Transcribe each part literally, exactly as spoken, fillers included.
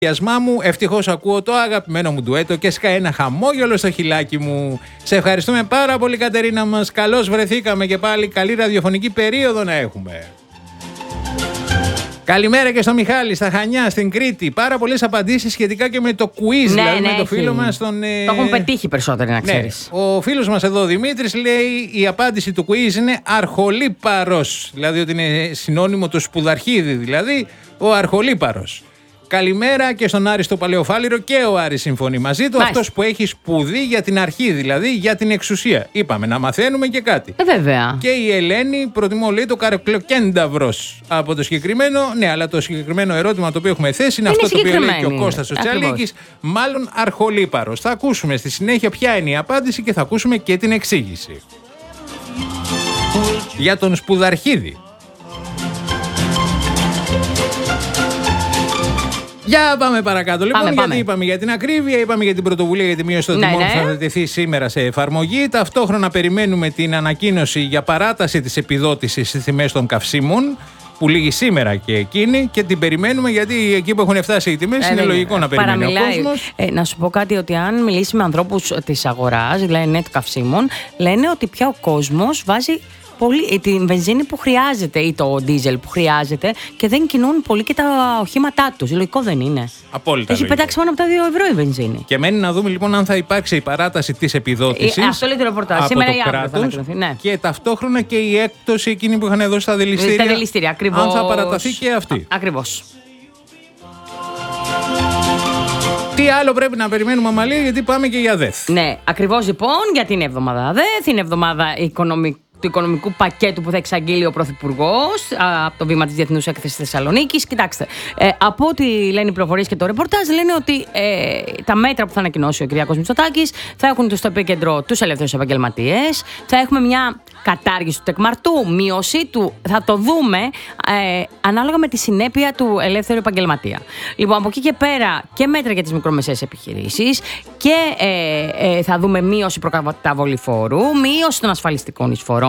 Μου, ευτυχώς ακούω το αγαπημένο μου ντουέτο και σκάει ένα χαμόγελο στο χιλάκι μου. Σε ευχαριστούμε πάρα πολύ, Κατερίνα μας. Καλώς βρεθήκαμε και πάλι. Καλή ραδιοφωνική περίοδο να έχουμε. Καλημέρα και στο Μιχάλη, στα Χανιά, στην Κρήτη. Πάρα πολλές απαντήσεις σχετικά και με το quiz. Ναι, δηλαδή ναι, με το φίλο μας τον. Ε... Το έχουν πετύχει περισσότεροι, να ξέρεις. Ναι. Ο φίλος μας εδώ, Δημήτρης, λέει η απάντηση του quiz είναι αρχολίπαρος. Δηλαδή ότι είναι συνώνυμο του σπουδαρχίδη, δηλαδή ο αρχολίπαρος. Καλημέρα και στον Άρη στο Παλαιοφάλιρο, και ο Άρης συμφωνεί μαζί του. Αυτός που έχει σπουδή για την αρχή, δηλαδή για την εξουσία. Είπαμε να μαθαίνουμε και κάτι. Ε, βέβαια. Και η Ελένη προτιμώ, λέει, το καρκλοκένταυρος από το συγκεκριμένο. Ναι, αλλά το συγκεκριμένο ερώτημα το οποίο έχουμε θέσει είναι, είναι αυτό το οποίο λέει και ο Κώστας ο Τσαλίκης. Μάλλον αρχολίπαρος. Θα ακούσουμε στη συνέχεια ποια είναι η απάντηση και θα ακούσουμε και την εξήγηση. Για τον σπουδαρχίδη. Για πάμε παρακάτω. Λοιπόν, πάμε, γιατί πάμε. είπαμε για την ακρίβεια, είπαμε για την πρωτοβουλία για τη μείωση των ναι, τιμών ναι. που θα τεθεί σήμερα σε εφαρμογή. Ταυτόχρονα περιμένουμε την ανακοίνωση για παράταση της επιδότησης στις τιμές των καυσίμων, που λήγει σήμερα και εκείνη, και την περιμένουμε γιατί εκεί που έχουν φτάσει οι τιμές ε, είναι ναι, λογικό ναι. να περιμένει Παραμιλάει. ο κόσμος. Ε, να σου πω κάτι, ότι αν μιλήσει με ανθρώπους της αγοράς, δηλαδή ναι, των καυσίμων, λένε ότι πια ο κόσμος βάζει πολύ, την βενζίνη που χρειάζεται ή το ντίζελ που χρειάζεται και δεν κινούν πολύ και τα οχήματά τους. Λογικό δεν είναι. Απόλυτα. Έχει πετάξει πάνω από τα δύο ευρώ η βενζίνη. Και μένει να δούμε λοιπόν αν θα υπάρξει η παράταση της επιδότησης. Ε, αυτό λέει το ρεπορτάζ. Σήμερα ή αύριο θα ανακοινωθεί. Ναι. Και ταυτόχρονα και η έκπτωση εκείνη που είχαν δώσει στα δηληστήρια. Τα δηληστήρια, ακριβώς. Αν θα παραταθεί και αυτή. Ακριβώς. Τι άλλο πρέπει να περιμένουμε, Αμαλία, γιατί πάμε και για ΔΕΘ. Ναι, ακριβώς λοιπόν, γιατί είναι εβδομάδα ΔΕΘ, είναι εβδομάδα οικονομική. Του οικονομικού πακέτου που θα εξαγγείλει ο Πρωθυπουργός από το βήμα της Διεθνούς Έκθεσης Θεσσαλονίκης. Κοιτάξτε, ε, από ό,τι λένε οι πληροφορίες και το ρεπορτάζ, λένε ότι ε, τα μέτρα που θα ανακοινώσει ο Κυριάκος Μητσοτάκης θα έχουν στο επίκεντρο τους ελεύθερους επαγγελματίες, θα έχουμε μια κατάργηση του τεκμαρτού, μείωση του, θα το δούμε ε, ανάλογα με τη συνέπεια του ελεύθερου επαγγελματία. Λοιπόν, από εκεί και πέρα και μέτρα για τις μικρομεσαίες επιχειρήσεις και ε, ε, θα δούμε μείωση προκαταβολή φόρου, μείωση των ασφαλιστικών εισφορών.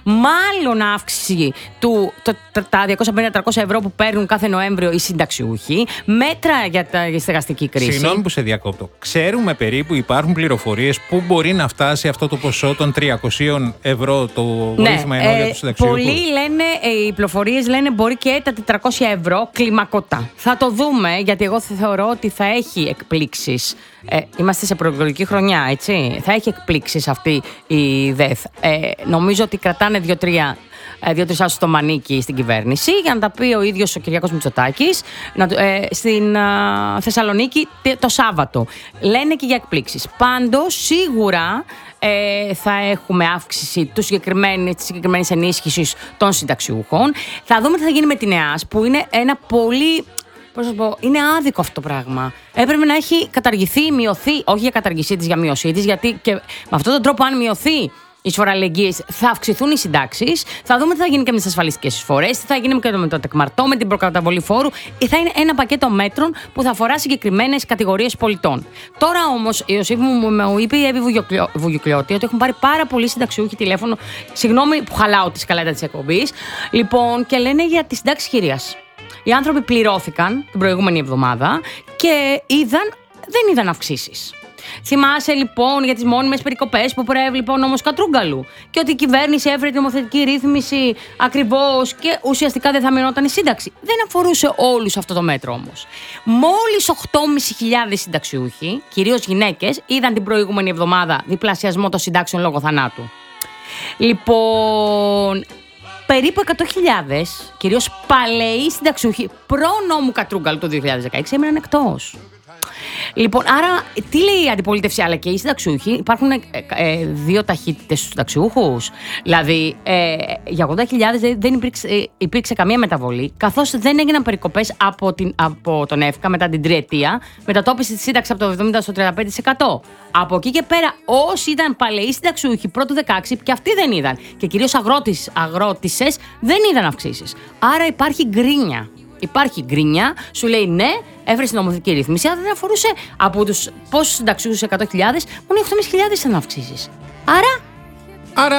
Μάλλον αύξηση του, το, τα διακόσια πενήντα με τριακόσια ευρώ που παίρνουν κάθε Νοέμβριο οι συνταξιούχοι, μέτρα για, τα, για τη στεγαστική κρίση. Συγγνώμη που σε διακόπτω. Ξέρουμε περίπου, υπάρχουν πληροφορίες πού μπορεί να φτάσει αυτό το ποσό των τριακόσια ευρώ το βοήθημα ναι, ενώ ε, για τους συνταξιούχους. Πολλοί λένε, ε, οι πληροφορίες λένε μπορεί και τα τετρακόσια ευρώ κλιμακωτά. Θα το δούμε, γιατί εγώ θεωρώ ότι θα έχει εκπλήξεις. Ε, είμαστε σε προεκλογική χρονιά, έτσι. Θα έχει εκπλήξεις αυτή η ΔΕΘ. Ε, νομίζω ότι κρατάνε δύο-τρία δύο-τρεις άσους στο μανίκι στην κυβέρνηση για να τα πει ο ίδιος ο Κυριάκος Μητσοτάκης ε, στην α, Θεσσαλονίκη το Σάββατο. Λένε και για εκπλήξεις. Πάντως, σίγουρα ε, θα έχουμε αύξηση του συγκεκριμένη, της συγκεκριμένης ενίσχυσης των συνταξιούχων. Θα δούμε τι θα γίνει με την ΕΑΣ, που είναι ένα πολύ... Πώς να πω, είναι άδικο αυτό το πράγμα. Έπρεπε να έχει καταργηθεί, μειωθεί, όχι για καταργησή της, για μειωσή της, γιατί και με αυτόν τον τρόπο, αν μειωθεί η εισφορά αλληλεγγύης, θα αυξηθούν οι συντάξεις. Θα δούμε τι θα γίνει και με τις ασφαλιστικές εισφορές, τι θα γίνει και με το τεκμαρτό, με την προκαταβολή φόρου. Θα είναι ένα πακέτο μέτρων που θα αφορά συγκεκριμένες κατηγορίες πολιτών. Τώρα όμως, η Ιωσήφ μου, μου είπε η Εύη Βουγιουκλιώτη ότι έχουν πάρει πάρα πολλοί συνταξιούχοι τηλέφωνο. Συγγνώμη που χαλάω τη σκαλέτα της εκπομπής. Λοιπόν, και λένε για τη συντάξη χειρίας. Οι άνθρωποι πληρώθηκαν την προηγούμενη εβδομάδα και είδαν, δεν είδαν αυξήσεις. Θυμάσαι λοιπόν για τις μόνιμες περικοπές που προέβλεπε ο νόμος Κατρούγκαλου και ότι η κυβέρνηση έφερε τη νομοθετική ρύθμιση ακριβώς και ουσιαστικά δεν θα μειωνόταν η σύνταξη. Δεν αφορούσε όλους αυτό το μέτρο όμως. Μόλις οκτώ χιλιάδες πεντακόσιοι συνταξιούχοι, κυρίως γυναίκες, είδαν την προηγούμενη εβδομάδα διπλασιασμό των συντάξεων λόγω θανάτου. Λοιπόν... Περίπου εκατό χιλιάδες, κυρίως παλαιοί συνταξιούχοι προ-νόμου Κατρούγκαλου το δύο χιλιάδες δεκαέξι, έμειναν εκτός. Λοιπόν, άρα, τι λέει η αντιπολίτευση, αλλά και οι συνταξιούχοι, υπάρχουν ε, ε, δύο ταχύτητες στους συνταξιούχους. Δηλαδή, ε, για ογδόντα χιλιάδες δεν υπήρξε, ε, υπήρξε καμία μεταβολή, καθώς δεν έγιναν περικοπές από, την, από τον ΕΦΚΑ μετά την τριετία, μετατόπιση της σύνταξης από το εβδομήντα στο τριάντα πέντε τοις εκατό. Από εκεί και πέρα, όσοι ήταν παλαιοί συνταξιούχοι πρώτου δεκαέξι, και αυτοί δεν είδαν. Και κυρίως αγρότησες δεν είδαν αυξήσεις. Άρα υπάρχει γκρίνια. Υπάρχει γκρίνια, σου λέει ναι, έφερε στην νομοθετική ρύθμιση, αλλά δεν αφορούσε από τους πόσους συνταξιούχους εκατό χιλιάδες, μόνο οκτώ χιλιάδες ήταν αυξήσεις. Άρα. Άρα.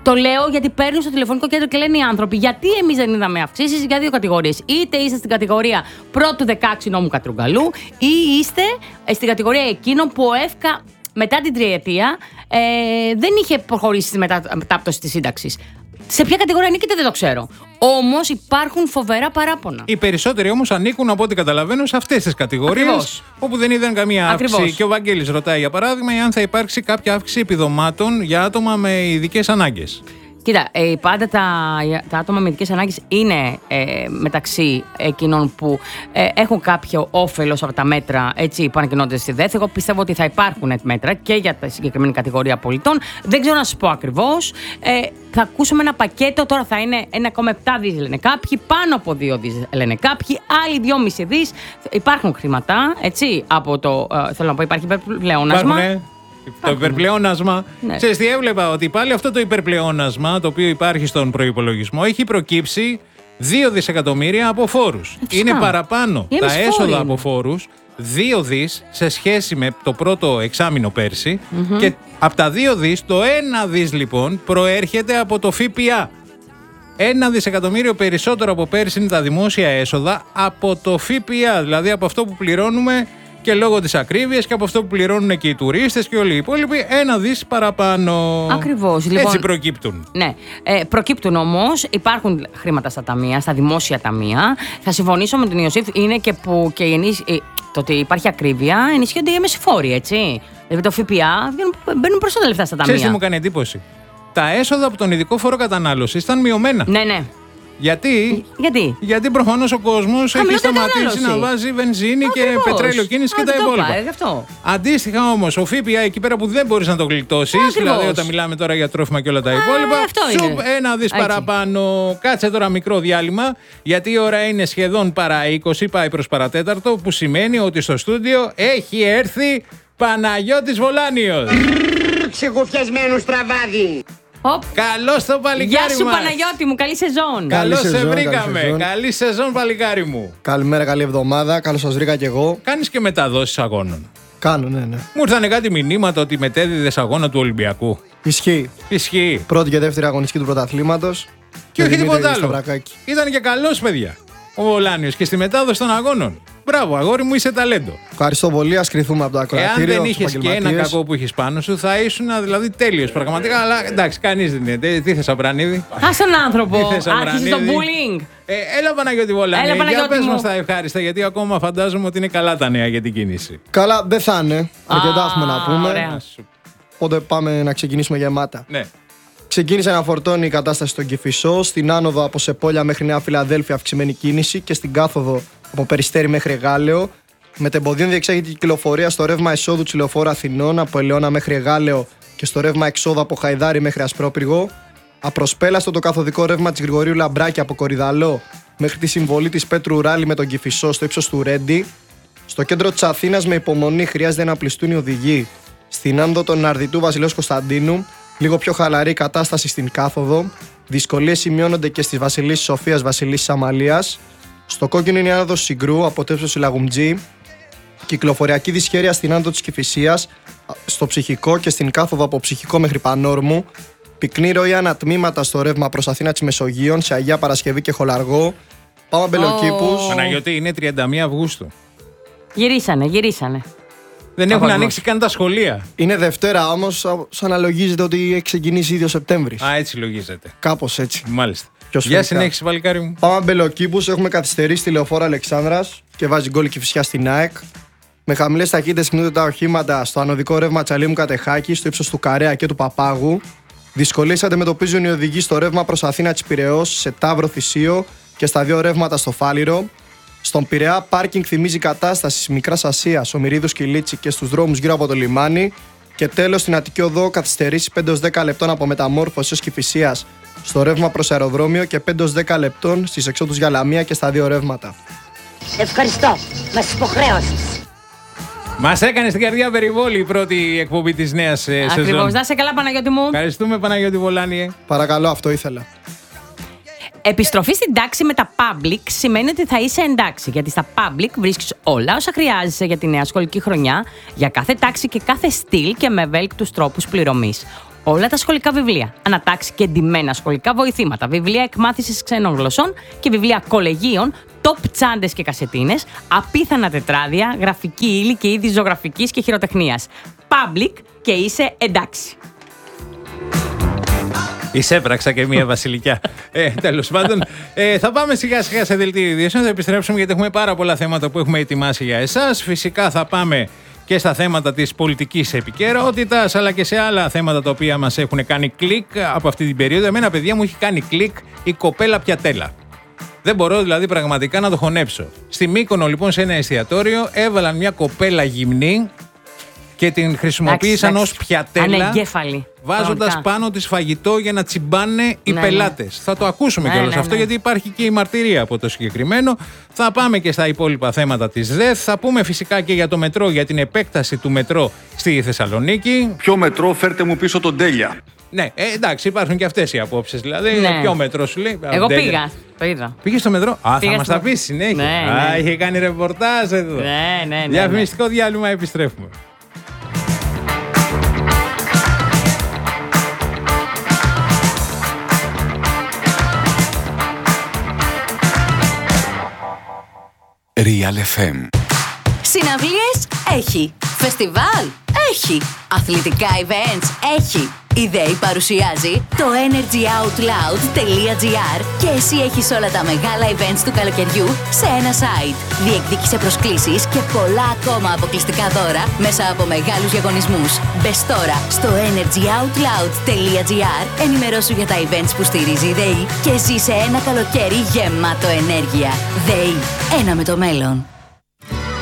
Το λέω γιατί παίρνουν στο τηλεφωνικό κέντρο και λένε οι άνθρωποι, γιατί εμείς δεν είδαμε αυξήσεις για δύο κατηγορίες. Είτε είστε στην κατηγορία πρώτου δεκαέξι νόμου Κατρουγκαλού, ή είστε στην κατηγορία εκείνων που ο ΕΦΚΑ μετά την τριετία ε, δεν είχε προχωρήσει στη μετα... μετάπτωση της σύνταξης. Σε ποια κατηγορία ανήκετε δεν το ξέρω. Όμως υπάρχουν φοβερά παράπονα. Οι περισσότεροι όμως ανήκουν, από ό,τι καταλαβαίνω, σε αυτές τις κατηγορίες όπου δεν είδαν καμία αύξηση. Ακριβώς. Και ο Βαγγέλης ρωτάει, για παράδειγμα, αν θα υπάρξει κάποια αύξηση επιδομάτων για άτομα με ειδικές ανάγκες. Κοίτα, ε, πάντα τα, τα άτομα με ειδικές ανάγκες είναι ε, μεταξύ εκείνων που ε, έχουν κάποιο όφελος από τα μέτρα, έτσι, που ανακοινώνται στη ΔΕΘ. Εγώ πιστεύω ότι θα υπάρχουν μέτρα και για τη συγκεκριμένη κατηγορία πολιτών. Δεν ξέρω να σας πω ακριβώς. Ε, θα ακούσουμε ένα πακέτο, τώρα θα είναι ένα κόμμα επτά δις λένε κάποιοι, πάνω από δύο δις λένε κάποιοι, άλλοι δυόμισι δις. Υπάρχουν χρήματα, έτσι, από το, ε, θέλω να πω, υπάρχει πλεόνασμα. Το υπερπλεόνασμα. Ναι. Ξέρεις τι έβλεπα, ότι πάλι αυτό το υπερπλεόνασμα το οποίο υπάρχει στον προϋπολογισμό έχει προκύψει δύο δισεκατομμύρια από φόρους. Φυσικά. Είναι παραπάνω τα έσοδα είναι. από φόρους, δύο δις σε σχέση με το πρώτο εξάμηνο πέρσι, mm-hmm. και από τα δύο δις το ένα δις λοιπόν προέρχεται από το ΦΠΑ. Ένα δισεκατομμύριο περισσότερο από πέρσι είναι τα δημόσια έσοδα από το ΦΠΑ, δηλαδή από αυτό που πληρώνουμε και λόγω της ακρίβειας και από αυτό που πληρώνουν και οι τουρίστες και όλοι οι υπόλοιποι, ένα δις παραπάνω. Ακριβώς. Έτσι λοιπόν, προκύπτουν. Ναι. Ε, προκύπτουν όμως, υπάρχουν χρήματα στα ταμεία, στα δημόσια ταμεία. Θα συμφωνήσω με τον Ιωσήφ, είναι και που και η ενίσ... το ότι υπάρχει ακρίβεια, ενισχύονται οι έμεσοι φόροι, έτσι. Δηλαδή το ΦΠΑ μπαίνουν περισσότερα λεφτά στα ταμεία. Ξέρεις τι μου κάνει εντύπωση? Τα έσοδα από τον ειδικό φόρο κατανάλωσης ήταν μειωμένα. Ναι, ναι. Γιατί? Γιατί? Γιατί προφανώς ο κόσμος έχει σταματήσει να βάζει βενζίνη. Ακριβώς. Και πετρέλαιο κίνηση και τα υπόλοιπα. Αντίστοιχα όμως, ο ΦΠΑ εκεί πέρα που δεν μπορείς να το γλιτώσεις, δηλαδή όταν μιλάμε τώρα για τρόφιμα και όλα τα υπόλοιπα, σουπ, ένα δις παραπάνω. Κάτσε τώρα μικρό διάλειμμα, γιατί η ώρα είναι σχεδόν παρά είκοσι, πάει προς παρατέταρτο, που σημαίνει ότι στο στούντιο έχει έρθει Παναγιώτης Βολάνιος. Ξεγουφιασμένο στραβάδι. Καλώς το παλικάρι. Γεια σου μας. Παναγιώτη μου, καλή σεζόν. Καλώς σε βρήκαμε. Καλή σεζόν. καλή σεζόν, παλικάρι μου. Καλημέρα, καλή εβδομάδα. Καλώς σας βρήκα κι εγώ. Κάνεις και μεταδόσεις αγώνων? Κάνω, ναι, ναι. Μου ήρθανε κάτι μηνύματα ότι μετέδιδες αγώνα του Ολυμπιακού. Ισχύει. Ισχύει. Πρώτη και δεύτερη αγωνιστική του πρωταθλήματος. Και όχι τίποτα άλλο. Ήταν και καλός, παιδιά, ο Βολάνιος, και στη μετάδοση των αγώνων. Μπράβο, αγόρι μου, είσαι ταλέντο. Ευχαριστώ πολύ. Ας κρυθούμε από το ακροατήριο. Εάν δεν είχες και ένα κακό που είχες πάνω σου, θα ήσουν δηλαδή τέλειος πραγματικά. Αλλά εντάξει, κανείς δεν είναι. Τι θες, Αμπρανίδη? Ας τον άνθρωπο. Άρχισε το bullying. Ε, έλα Παναγιώτη Βολάνη. Για πες μας τα ευχάριστα, γιατί ακόμα φαντάζομαι ότι είναι καλά τα νέα για την κίνηση. Καλά, δεν θα είναι. Αρκετά έχουμε να πούμε. Ωραία. Οπότε πάμε να ξεκινήσουμε γεμάτα. Ναι. Ξεκίνησε να φορτώνει η κατάσταση στον Κηφισό, στην άνοδο από Σεπόλια μέχρι Νέα Φιλαδέλφια αυξημένη κίνηση και στην κάθοδο από Περιστέρι μέχρι Γάλεο. Μετεμποδίων διεξάγεται η κυκλοφορία στο ρεύμα εισόδου της Λεωφόρου Αθηνών από Ελαιώνα μέχρι Γάλεο και στο ρεύμα εξόδου από Χαϊδάρι μέχρι Ασπρόπυργο. Απροσπέλαστο το καθοδικό ρεύμα της Γρηγορίου Λαμπράκη από Κορυδαλό μέχρι τη συμβολή της Πέτρου Ράλη με τον Κηφισό στο ύψος του Ρέντι. Στο κέντρο της Αθήνας με υπομονή χρειάζεται να πληστούν οι οδηγοί. Στην άνοδο των Αρδιτού Βασιλέως Κωνσταντίνου, λίγο πιο χαλαρή κατάσταση στην κάθοδο. Δυσκολίες σημειώνονται και στις Βασιλίσσης Σοφίας Βασιλίσσης Αμαλίας. Στο κόκκινο είναι η άνοδος Συγκρού από το ύψος του Λαγουμτζή. Κυκλοφοριακή δυσχέρεια στην άνοδο της Κηφισίας, στο Ψυχικό και στην κάθοδο από Ψυχικό μέχρι Πανόρμου. Πυκνή ροή ανατμήματα στο ρεύμα προς Αθήνα της Μεσογείων, σε Αγία Παρασκευή και Χολαργό. Πάμε Μπελοκήπους. Oh. Παναγιώτη, είναι τριάντα μία Αυγούστου. Γυρίσανε, γυρίσανε. Δεν έχουν ανοίξει καν τα σχολεία. Είναι Δευτέρα όμως, σαν να λογίζεται ότι έχει ξεκινήσει ήδη ο Σεπτέμβρης. Α, έτσι λογίζεται. Κάπως έτσι. Μάλιστα. Γεια συνέχιση, παλικάρι μου. Πάμε Μπελοκήπους, έχουμε καθυστερήσει τη Λεωφόρο Αλεξάνδρας και βάζει γκολ και φυσικά στην ΑΕΚ. Με χαμηλές ταχύτητες κινούνται τα οχήματα στο ανωδικό ρεύμα Τσαλίμου Κατεχάκη, στο ύψος του Καρέα και του Παπάγου. Δυσκολίες αντιμετωπίζουν οι οδηγοί στο ρεύμα προς Αθήνα της Πειραιώς, σε Ταύρο Θησίο και στα δύο ρεύματα στο Φάληρο. Στον Πειραιά, πάρκινγκ θυμίζει κατάσταση Μικράς Ασίας, Ομηρίδου Κιλίτσι και στους δρόμους γύρω από το λιμάνι. Και τέλος, στην Αττική Οδό καθυστερήσει πέντε έως δέκα λεπτών από Μεταμόρφωση έως Κηφισίας στο ρεύμα προς αεροδρόμιο και πέντε έως δέκα λεπτών στις εξόδους για Λαμία και στα δύο ρεύματα. Ευχαριστώ. Μας υποχρέωσες. Μας έκανε στην καρδιά περιβόλη η πρώτη εκπομπή της νέας σεζόν. Ακριβώς. Να είσαι καλά, Παναγιώτη μου. Ευχαριστούμε, Παναγιώτη Βολάνιε. Παρακαλώ, αυτό ήθελα. Επιστροφή στην τάξη με τα public σημαίνει ότι θα είσαι εντάξει, γιατί στα public βρίσκεις όλα όσα χρειάζεσαι για τη νέα σχολική χρονιά, για κάθε τάξη και κάθε στυλ και με ευέλικτους τρόπους πληρωμής. όλα τα σχολικά βιβλία, ανατάξει και εντυμμένα σχολικά βοηθήματα, βιβλία εκμάθησης ξένων γλωσσών και βιβλία κολεγίων, top τσάντες και κασετίνες, απίθανα τετράδια, γραφική ύλη και είδη ζωγραφικής και χειροτεχνίας. Public και είσαι εντάξει. Εισέπραξα και μία βασιλικιά. ε, τέλος πάντων, ε, θα πάμε σιγά σιγά σε δελτίο ειδήσεων. Θα επιστρέψουμε γιατί έχουμε πάρα πολλά θέματα που έχουμε ετοιμάσει για εσάς. Φυσικά θα πάμε και στα θέματα της πολιτικής επικαιρότητας, αλλά και σε άλλα θέματα τα οποία μας έχουν κάνει κλικ από αυτή την περίοδο. Εμένα, παιδιά, μου έχει κάνει κλικ η κοπέλα Πιατέλα. Δεν μπορώ δηλαδή πραγματικά να το χωνέψω. Στη Μύκονο, λοιπόν, σε ένα εστιατόριο έβαλαν μια κοπέλα γυμνή και την χρησιμοποίησαν ως πιατέλα, βάζοντας πάνω της φαγητό για να τσιμπάνε οι ναι, πελάτες. Ναι. Θα το ακούσουμε ναι, κιόλας ναι, αυτό, ναι. γιατί υπάρχει και η μαρτυρία από το συγκεκριμένο. Θα πάμε και στα υπόλοιπα θέματα της ΔΕΘ. Θα πούμε φυσικά και για το μετρό, για την επέκταση του μετρό στη Θεσσαλονίκη. Ποιο μετρό, φέρτε μου πίσω τον Τέλεια. Ναι, ε, εντάξει, υπάρχουν και αυτές οι απόψεις. Δηλαδή, ναι. ποιο μετρό σου λέει. Εγώ Τέλεια. πήγα. Το είδα. Πήγε στο μετρό. Α, πήγα θα μας στο... τα πεις συνέχεια. Ναι, Α, ναι. είχε κάνει ρεπορτάζ εδώ. Ναι, ναι, ναι, Διαφημιστικό ναι. διάλειμμα, επιστρέφουμε. Real εφ εμ. Συναυλίες έχει. Φεστιβάλ έχει. Αθλητικά events έχει. Η ΔΕΗ παρουσιάζει το energyoutloud.gr και εσύ έχεις όλα τα μεγάλα events του καλοκαιριού σε ένα site. Διεκδίκησε προσκλήσεις και πολλά ακόμα αποκλειστικά δώρα μέσα από μεγάλους διαγωνισμούς. Μπες τώρα στο energyoutloud.gr, ενημερώσου για τα events που στηρίζει η ΔΕΗ και ζήσε ένα καλοκαίρι γεμάτο ενέργεια. ΔΕΗ, ένα με το μέλλον.